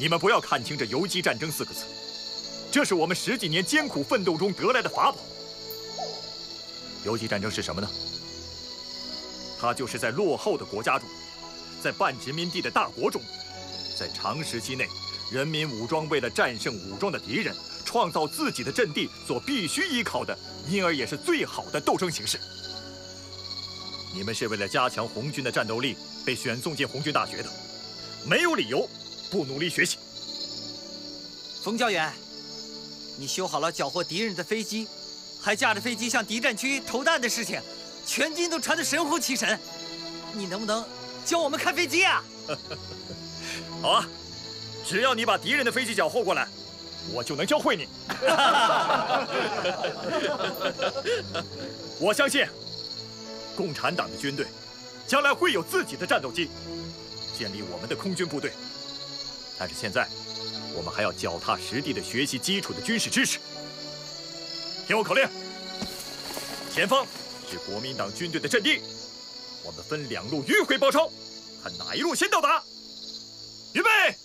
你们不要看清这游击战争4个字，这是我们10几年艰苦奋斗中得来的法宝。游击战争是什么呢？它就是在落后的国家中，在半殖民地的大国中，在长时期内，人民武装为了战胜武装的敌人，创造自己的阵地所必须依靠的，因而也是最好的斗争形式。你们是为了加强红军的战斗力被选送进红军大学的，没有理由不努力学习。 冯教员，你修好了缴获敌人的飞机，还驾着飞机向敌占区投弹的事情，全军都传得神乎其神。你能不能教我们看飞机啊？ 好啊，只要你把敌人的飞机缴获过来，我就能教会你。我相信，共产党的军队将来会有自己的战斗机，建立我们的空军部队。但是现在，我们还要脚踏实地地学习基础的军事知识。听我口令，前方是国民党军队的阵地，我们分2路迂回包抄，看哪一路先到达。预备！